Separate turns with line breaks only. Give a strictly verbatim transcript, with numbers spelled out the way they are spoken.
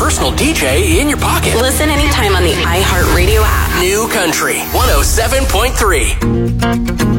personal D J in your pocket.
Listen anytime on the iHeartRadio app.
New Country one oh seven point three.